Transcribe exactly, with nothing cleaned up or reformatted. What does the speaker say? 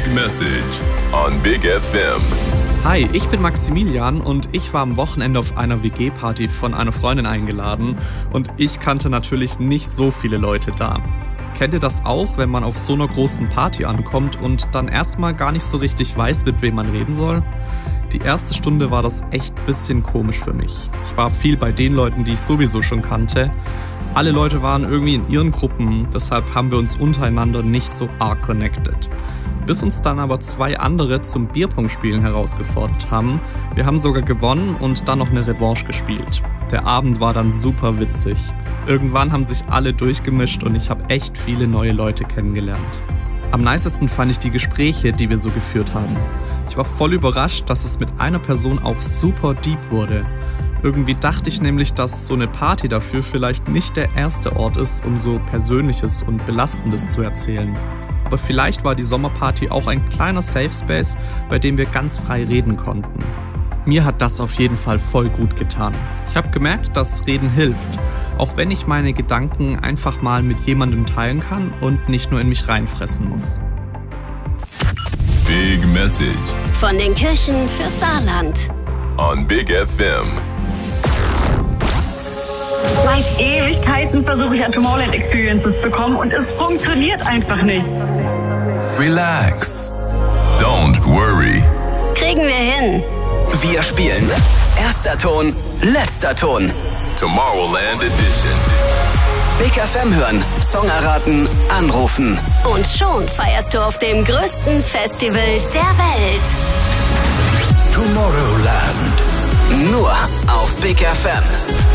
Message on Big F M. Hi, ich bin Maximilian und ich war am Wochenende auf einer W G-Party von einer Freundin eingeladen und ich kannte natürlich nicht so viele Leute da. Kennt ihr das auch, wenn man auf so einer großen Party ankommt und dann erstmal gar nicht so richtig weiß, mit wem man reden soll? Die erste Stunde war das echt ein bisschen komisch für mich. Ich war viel bei den Leuten, die ich sowieso schon kannte. Alle Leute waren irgendwie in ihren Gruppen, deshalb haben wir uns untereinander nicht so arg connected. Bis uns dann aber zwei andere zum Bierpong-Spielen herausgefordert haben. Wir haben sogar gewonnen und dann noch eine Revanche gespielt. Der Abend war dann super witzig. Irgendwann haben sich alle durchgemischt und ich habe echt viele neue Leute kennengelernt. Am nicesten fand ich die Gespräche, die wir so geführt haben. Ich war voll überrascht, dass es mit einer Person auch super deep wurde. Irgendwie dachte ich nämlich, dass so eine Party dafür vielleicht nicht der erste Ort ist, um so Persönliches und Belastendes zu erzählen. Aber vielleicht war die Sommerparty auch ein kleiner Safe Space, bei dem wir ganz frei reden konnten. Mir hat das auf jeden Fall voll gut getan. Ich habe gemerkt, dass Reden hilft, auch wenn ich meine Gedanken einfach mal mit jemandem teilen kann und nicht nur in mich reinfressen muss. Big Message von den Kirchen für Saarland on Big F M. Seit Ewigkeiten versuche ich an Tomorrowland Experiences zu kommen und es funktioniert einfach nicht. Relax. Don't worry. Kriegen wir hin. Wir spielen erster Ton, letzter Ton. Tomorrowland Edition. Big F M hören, Song erraten, anrufen. Und schon feierst du auf dem größten Festival der Welt. Tomorrowland. Nur auf Big F M.